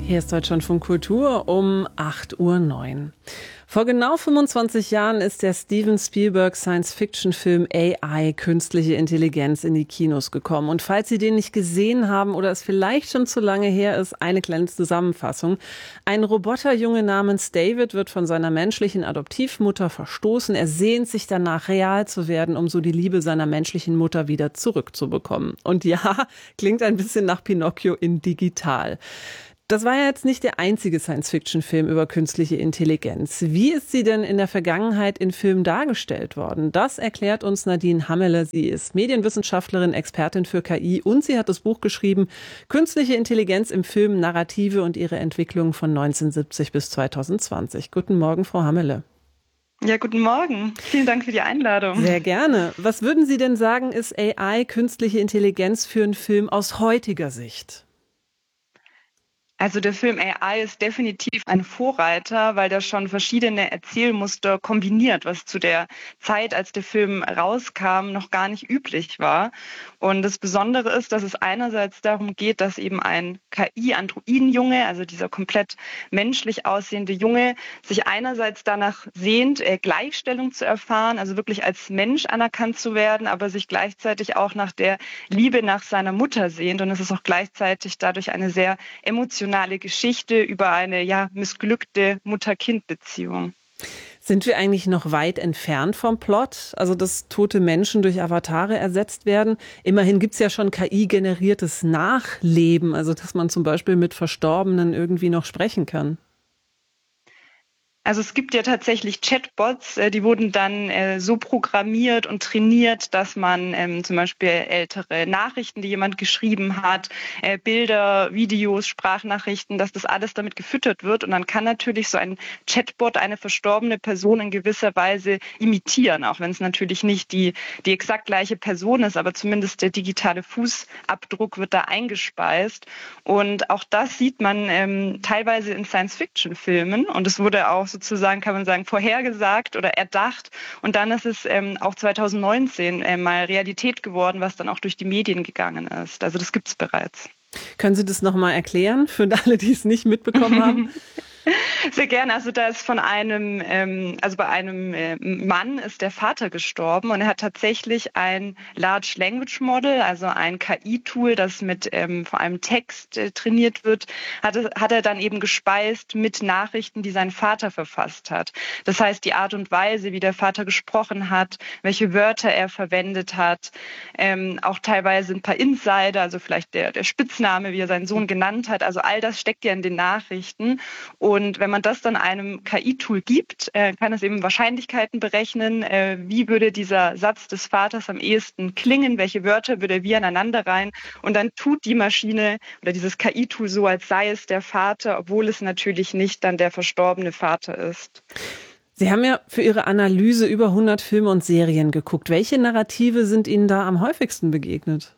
Hier ist Deutschlandfunk Kultur um 8:09 Uhr. Vor genau 25 Jahren ist der Steven Spielberg Science-Fiction-Film AI, künstliche Intelligenz, in die Kinos gekommen. Und falls Sie den nicht gesehen haben oder es vielleicht schon zu lange her ist, eine kleine Zusammenfassung. Ein Roboterjunge namens David wird von seiner menschlichen Adoptivmutter verstoßen. Er sehnt sich danach, real zu werden, um so die Liebe seiner menschlichen Mutter wieder zurückzubekommen. Und ja, klingt ein bisschen nach Pinocchio in digital. Das war ja jetzt nicht der einzige Science-Fiction-Film über künstliche Intelligenz. Wie ist sie denn in der Vergangenheit in Filmen dargestellt worden? Das erklärt uns Nadine Hammele. Sie ist Medienwissenschaftlerin, Expertin für KI und sie hat das Buch geschrieben, Künstliche Intelligenz im Film, Narrative und ihre Entwicklung von 1970 bis 2020. Guten Morgen, Frau Hammele. Ja, guten Morgen. Vielen Dank für die Einladung. Sehr gerne. Was würden Sie denn sagen, ist AI, künstliche Intelligenz, für einen Film aus heutiger Sicht? Also der Film AI ist definitiv ein Vorreiter, weil der schon verschiedene Erzählmuster kombiniert, was zu der Zeit, als der Film rauskam, noch gar nicht üblich war. Und das Besondere ist, dass es einerseits darum geht, dass eben ein KI-Androiden-Junge, also dieser komplett menschlich aussehende Junge, sich einerseits danach sehnt, Gleichstellung zu erfahren, also wirklich als Mensch anerkannt zu werden, aber sich gleichzeitig auch nach der Liebe nach seiner Mutter sehnt. Und es ist auch gleichzeitig dadurch eine sehr emotionale Geschichte über eine missglückte Mutter-Kind-Beziehung. Sind wir eigentlich noch weit entfernt vom Plot? Also, dass tote Menschen durch Avatare ersetzt werden? Immerhin gibt's ja schon KI-generiertes Nachleben, also dass man zum Beispiel mit Verstorbenen irgendwie noch sprechen kann. Also es gibt ja tatsächlich Chatbots, die wurden dann so programmiert und trainiert, dass man zum Beispiel ältere Nachrichten, die jemand geschrieben hat, Bilder, Videos, Sprachnachrichten, dass das alles damit gefüttert wird. Und dann kann natürlich so ein Chatbot eine verstorbene Person in gewisser Weise imitieren, auch wenn es natürlich nicht die exakt gleiche Person ist, aber zumindest der digitale Fußabdruck wird da eingespeist. Und auch das sieht man teilweise in Science-Fiction-Filmen. Und es wurde auch sozusagen, kann man sagen, vorhergesagt oder erdacht. Und dann ist es auch 2019 mal Realität geworden, was dann auch durch die Medien gegangen ist. Also das gibt es bereits. Können Sie das nochmal erklären für alle, die es nicht mitbekommen haben? Sehr gerne. Also da ist bei einem Mann ist der Vater gestorben und er hat tatsächlich ein Large Language Model, also ein KI-Tool, das mit vor allem Text trainiert wird, hat er dann eben gespeist mit Nachrichten, die sein Vater verfasst hat. Das heißt, die Art und Weise, wie der Vater gesprochen hat, welche Wörter er verwendet hat, auch teilweise ein paar Insider, also vielleicht der Spitzname, wie er seinen Sohn genannt hat, also all das steckt ja in den Nachrichten. Und wenn man das dann einem KI-Tool gibt, kann es eben Wahrscheinlichkeiten berechnen, wie würde dieser Satz des Vaters am ehesten klingen, welche Wörter würde er wie aneinander rein. Und dann tut die Maschine oder dieses KI-Tool so, als sei es der Vater, obwohl es natürlich nicht dann der verstorbene Vater ist. Sie haben ja für Ihre Analyse über 100 Filme und Serien geguckt. Welche Narrative sind Ihnen da am häufigsten begegnet?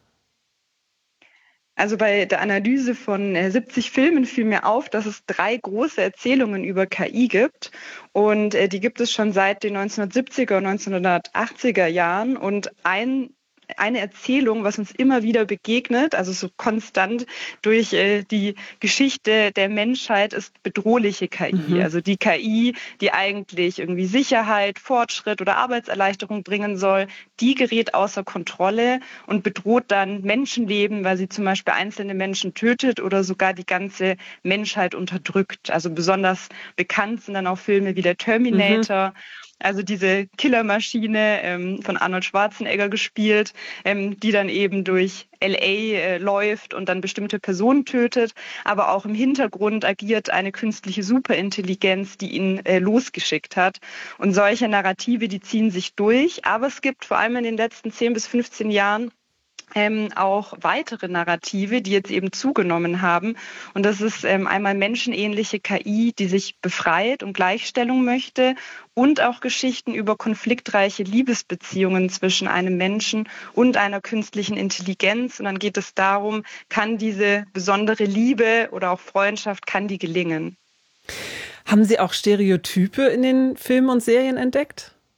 Also bei der Analyse von 70 Filmen fiel mir auf, dass es 3 große Erzählungen über KI gibt. Und die gibt es schon seit den 1970er und 1980er Jahren. Und eine Erzählung, was uns immer wieder begegnet, also so konstant durch die Geschichte der Menschheit, ist bedrohliche KI. Also die KI, die eigentlich irgendwie Sicherheit, Fortschritt oder Arbeitserleichterung bringen soll, die gerät außer Kontrolle und bedroht dann Menschenleben, weil sie zum Beispiel einzelne Menschen tötet oder sogar die ganze Menschheit unterdrückt. Also besonders bekannt sind dann auch Filme wie der Terminator. Also diese Killermaschine von Arnold Schwarzenegger gespielt, die dann eben durch LA läuft und dann bestimmte Personen tötet. Aber auch im Hintergrund agiert eine künstliche Superintelligenz, die ihn losgeschickt hat. Und solche Narrative, die ziehen sich durch. Aber es gibt vor allem in den letzten 10 bis 15 Jahren auch weitere Narrative, die jetzt eben zugenommen haben. Und das ist einmal menschenähnliche KI, die sich befreit und Gleichstellung möchte und auch Geschichten über konfliktreiche Liebesbeziehungen zwischen einem Menschen und einer künstlichen Intelligenz. Und dann geht es darum, kann diese besondere Liebe oder auch Freundschaft, kann die gelingen? Haben Sie auch Stereotype in den Filmen und Serien entdeckt?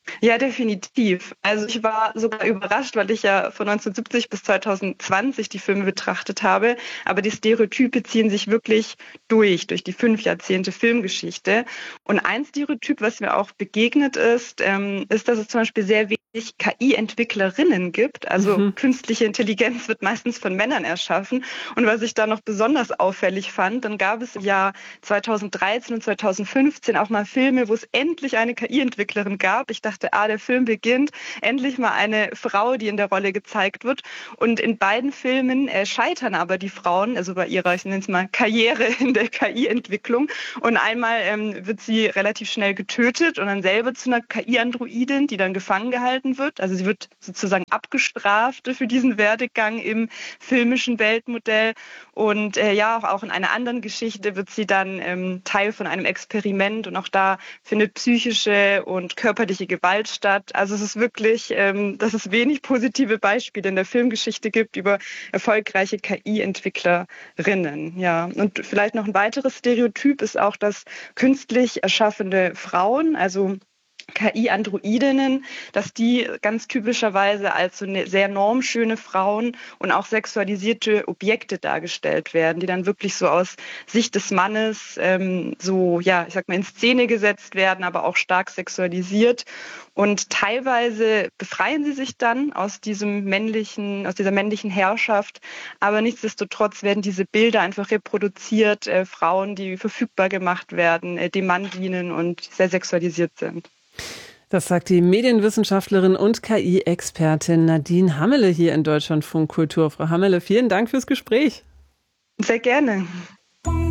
Ja, definitiv. Also ich war sogar überrascht, weil ich ja von 1970 bis 2020 die Filme betrachtet habe. Aber die Stereotype ziehen sich wirklich durch die 5 Jahrzehnte Filmgeschichte. Und ein Stereotyp, was mir auch begegnet ist, dass es zum Beispiel sehr wenig KI-Entwicklerinnen gibt. Also Mhm. künstliche Intelligenz wird meistens von Männern erschaffen. Und was ich da noch besonders auffällig fand, dann gab es im Jahr 2013 und 2015 auch mal Filme, wo es endlich eine KI-Entwicklerin gab. Ich dachte, der Film beginnt, endlich mal eine Frau, die in der Rolle gezeigt wird. Und in beiden Filmen scheitern aber die Frauen, also bei ihrer, ich nenne es mal, Karriere in der KI-Entwicklung. Und einmal wird sie relativ schnell getötet und dann selber zu einer KI-Androidin, die dann gefangen gehalten wird. Also sie wird sozusagen abgestraft für diesen Werdegang im filmischen Weltmodell. Und ja, auch in einer anderen Geschichte wird sie dann Teil von einem Experiment und auch da findet psychische und körperliche Gewalt statt. Also es ist wirklich, dass es wenig positive Beispiele in der Filmgeschichte gibt über erfolgreiche KI-Entwicklerinnen. Ja, und vielleicht noch ein weiteres Stereotyp ist auch, dass künstlich erschaffene Frauen, also KI-Androidinnen, dass die ganz typischerweise als so sehr normschöne Frauen und auch sexualisierte Objekte dargestellt werden, die dann wirklich so aus Sicht des Mannes so, ja, ich sag mal, in Szene gesetzt werden, aber auch stark sexualisiert. Und teilweise befreien sie sich dann aus dieser männlichen Herrschaft, aber nichtsdestotrotz werden diese Bilder einfach reproduziert, Frauen, die verfügbar gemacht werden, dem Mann dienen und sehr sexualisiert sind. Das sagt die Medienwissenschaftlerin und KI-Expertin Nadine Hammele hier in Deutschlandfunk Kultur. Frau Hammele, vielen Dank fürs Gespräch. Sehr gerne.